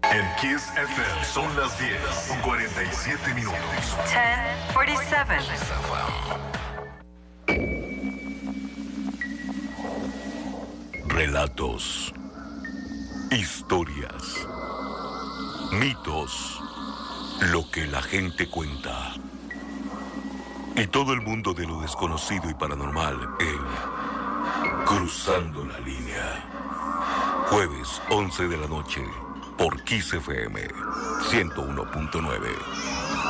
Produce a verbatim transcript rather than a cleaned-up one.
En Kiss F M son las diez con cuarenta y siete minutos. diez cuarenta y siete. Relatos, historias, mitos, lo que la gente cuenta. Y todo el mundo de lo desconocido y paranormal en Cruzando la Línea. Jueves, once de la noche, por Kiss F M ciento uno punto nueve.